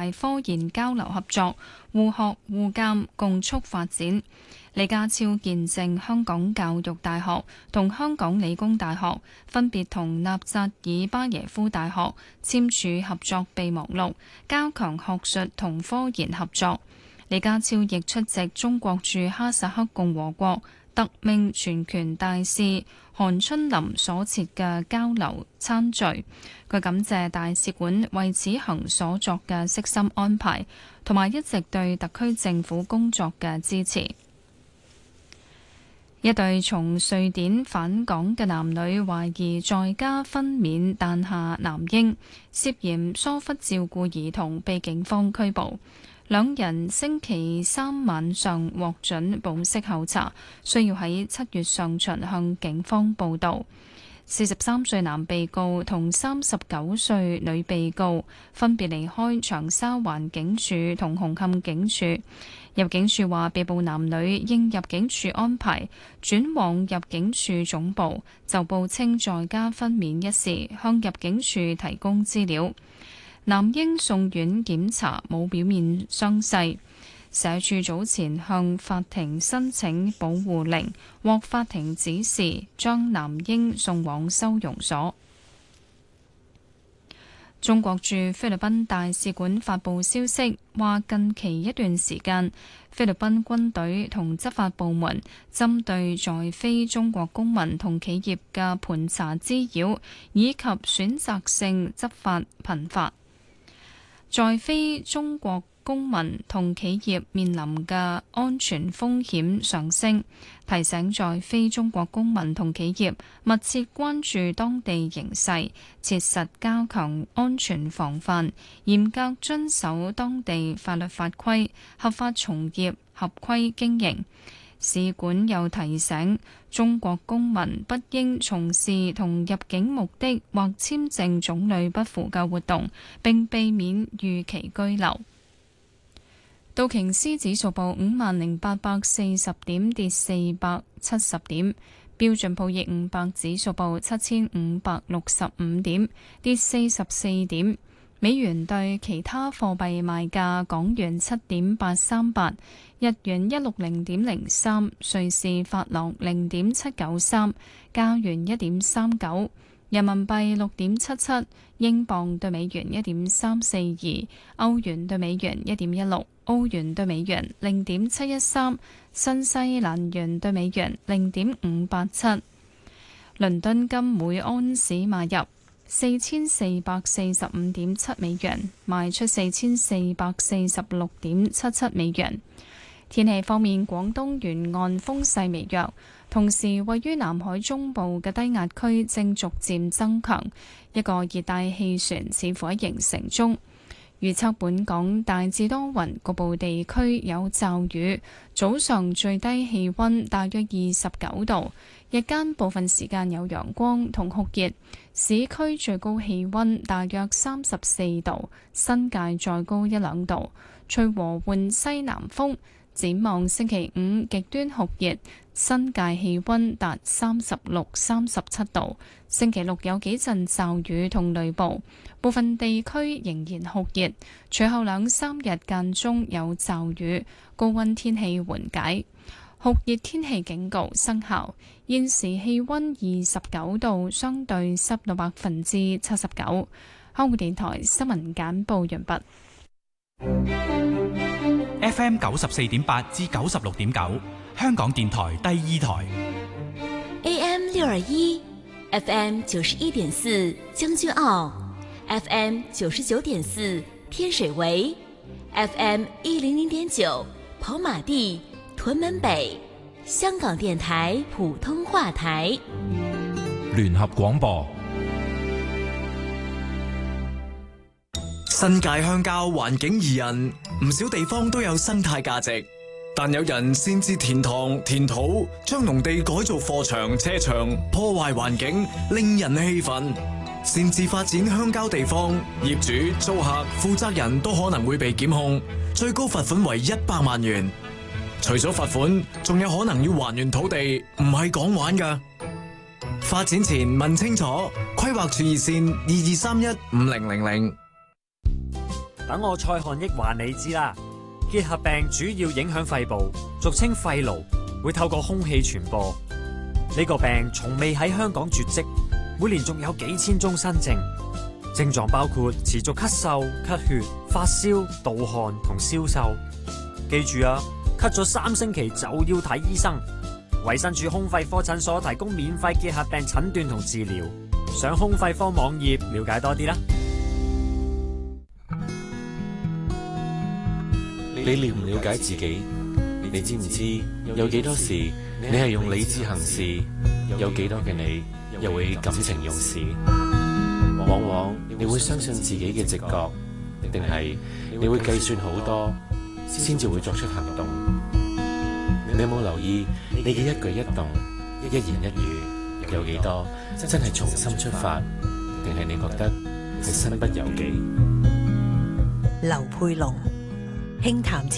大科研交流合作，互學互鑑，共促發展。李家超見證香港教育大學同香港理工大學分別同納扎爾巴耶夫大學簽署合作備忘錄，加強學術同科研合作。李家超亦出席中國駐哈薩克共和國特命全權大使韓春林所設嘅交流餐聚，佢感謝大使館為此行所作嘅悉心安排，同埋一直對特區政府工作嘅支持。一對從瑞典返港嘅男女懷疑在家分娩誕下男嬰，涉嫌疏忽照顧兒童，被警方拘捕。兩人星期三晚上獲准保釋候查，需要喺7月上旬向警方報到。43歲男被告同39歲女被告分別離開長沙灣警署同紅磡警署。入境處話，被捕男女應入境處安排轉往入境處總部，就報稱在家分娩一事向入境處提供資料。男嬰送院檢查，冇表面傷勢。社署早前向法庭申請保護令，獲法庭指示將男嬰送往收容所。中國駐菲律賓大使館發布消息，話近期一段時間，菲律賓軍隊同執法部門針對在非中國公民同企業嘅盤查滋擾以及選擇性執法頻發。在非中國公民同企業面臨嘅安全風險上升，提醒在非中國公民同企業密切關注當地形勢，切實加強安全防範，嚴格遵守當地法律法規，合法從業，合規經營。使館又提醒中國公民不應從事同入境目的或簽證種類不符嘅活動，並避免逾期居留。道瓊斯指數報50,840點，跌470點；標準普爾500指數報7,565點，跌44點。美元對其他貨幣賣價：港元7.838，日元160.03，瑞士法郎0.793，加元1.39，人民幣6.77，英鎊對美元1.342，歐元對美元1.16，澳元對美元0.713，新西蘭元對美元0.587。倫敦金每安士買入4445.7美元，賣出4446.77美元。天氣方面，廣東沿岸風勢微弱，同時位於南海中部嘅低壓區正逐漸增強，一個熱帶氣旋似乎喺形成中。預測本港大致多雲，局部地區有驟雨，早上最低氣溫大約29度，日間部分時間有陽光同酷熱，市區最高氣溫大約34度，新界再高1-2度，吹和緩西南風。展望星期五極端酷熱，新界氣溫達36、37度。星期六有幾陣驟雨同雷暴，部分地區仍然酷熱。隨後2-3日間中有驟雨，高溫天氣緩解。酷熱天氣警告生效。現時氣溫29度，相對濕度79%。香港電台新聞簡報完畢。 FM 94.8至96.9，香港電台第二台。 AM 621 FM 91.4將軍澳 FM 99.4天水圍 FM 100.9跑馬地屯門北，香港電台普通話台。 聯合廣播。 新界鄉郊環境宜人，唔少地方都有生態價值，但有人擅自填塘填土，將農地改造貨場車場，破壞環境，令人氣憤。擅自發展鄉郊地方，業主、租客、負責人都可能會被檢控，最高罰款為100萬元。除咗罰款，仲有可能要還原土地，唔係講玩㗎。發展前問清楚，規劃處熱線22315000。 等我蔡漢益話你知啦。結核病主要影響肺部，俗稱肺癆，會透過空氣傳播。呢個病從未喺香港絕跡，每年仲有幾千宗新症。症狀包括持續咳嗽、咳血、發燒、盜汗同消瘦。記住啊，咳咗3星期就要睇醫生。衛生署胸肺科診所提供免費結核病診斷同治療，上胸肺科網頁了解多啲啦。 你了唔了解自己？你知唔知有幾多時你係用理智行事，有幾多嘅你又會感情用事？往往你會相信自己嘅直覺，定係你會計算好多先至會作出行動？你有冇留意你嘅一舉一動、一言一語有幾多真係從心出發，定係你覺得係身不由己？ 劉佩龍，輕談